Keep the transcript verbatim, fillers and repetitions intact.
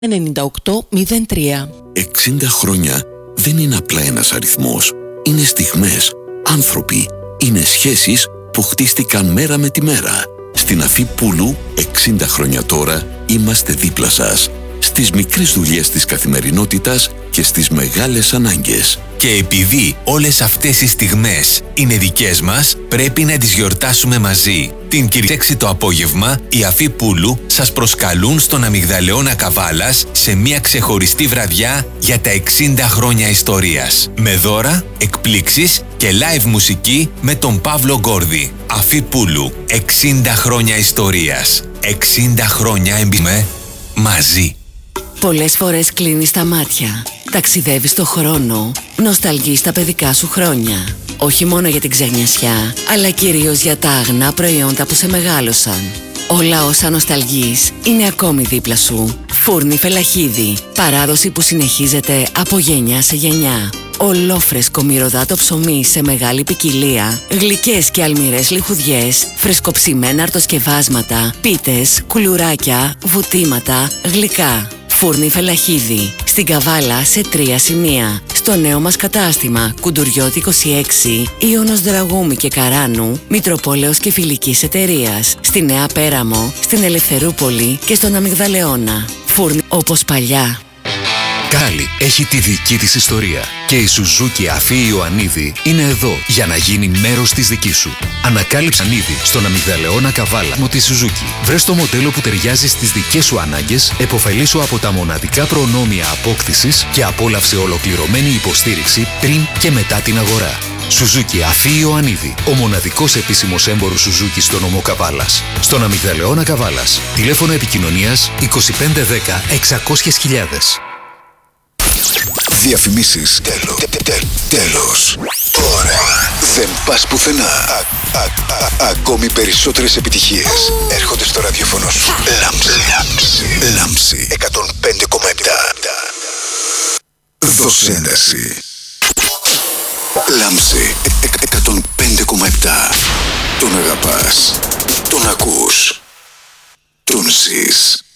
ενενήντα οκτώ μηδέν τρία. εξήντα χρόνια δεν είναι απλά ένας αριθμός. Είναι στιγμές, άνθρωποι, είναι σχέσεις που χτίστηκαν μέρα με τη μέρα. Στην Αφή Πούλου, εξήντα χρόνια τώρα, είμαστε δίπλα σας. Στις μικρές δουλειές της καθημερινότητας και στις μεγάλες ανάγκες. Και επειδή όλες αυτές οι στιγμές είναι δικές μας, πρέπει να τις γιορτάσουμε μαζί. Την Κυριακή το απόγευμα, οι Αφή Πούλου σας προσκαλούν στον Αμυγδαλεώνα Καβάλας σε μια ξεχωριστή βραδιά για τα εξήντα χρόνια ιστορίας. Με δώρα, εκπλήξεις και live μουσική με τον Παύλο Γκόρδη. Αφή Πούλου, εξήντα χρόνια ιστορίας. εξήντα χρόνια εμπειρία μαζί. Πολλές φορές κλείνεις τα μάτια, ταξιδεύεις το χρόνο, νοσταλγείς τα παιδικά σου χρόνια. Όχι μόνο για την ξενιασιά, αλλά κυρίως για τα αγνά προϊόντα που σε μεγάλωσαν. Όλα όσα νοσταλγείς είναι ακόμη δίπλα σου. Φούρνη Φελαχίδη, παράδοση που συνεχίζεται από γενιά σε γενιά. Ολόφρεσκο μυρωδάτο ψωμί σε μεγάλη ποικιλία, γλυκές και αλμυρές λιχουδιές, φρεσκοψημένα αρτοσκευάσματα, πίτες, κουλουράκια, βουτήματα, γλυκά. Φούρνη Φελαχίδη, στην Καβάλα σε τρία σημεία. Στο νέο μας κατάστημα Κουντουριώτη είκοσι έξι, Ιωνος Δραγούμη και Καράνου, Μητροπόλεως και Φιλικής Εταιρείας. Στη Νέα Πέραμο, στην Ελευθερούπολη και στον Αμυγδαλεώνα. Φούρνη όπως παλιά. Κάλι έχει τη δική της ιστορία και η Σουζούκι Αφή Ιωαννίδη είναι εδώ για να γίνει μέρος της δικής σου. Ανακάλυψε Ανίδη στον Αμυγδαλεώνα Καβάλα με τη Σουζούκι. Βρες το μοντέλο που ταιριάζει στις δικές σου ανάγκες, επωφελήσου από τα μοναδικά προνόμια απόκτησης και απόλαυσε ολοκληρωμένη υποστήριξη πριν και μετά την αγορά. Σουζούκι Αφή Ιωαννίδη, ο μοναδικός επίσημος έμπορος Σουζούκι στο νομό Καβάλας. Στον Αμυγδαλεώνα Καβάλας. Τηλέφωνο επικοινωνίας είκοσι πέντε δέκα εξακόσιες χιλιάδες. Διαφημίσεις. Τέλος. Τέλος. Τώρα δεν πας πουθενά. Α, α, α, ακόμη περισσότερες επιτυχίες έρχονται στο ραδιοφωνό σου. Λάμψη. Λάμψη. εκατόν πέντε κόμμα επτά. Δώσε ένταση. Λάμψη. εκατόν πέντε κόμμα επτά. Τον αγαπάς. Τον ακούς. Τον ζεις.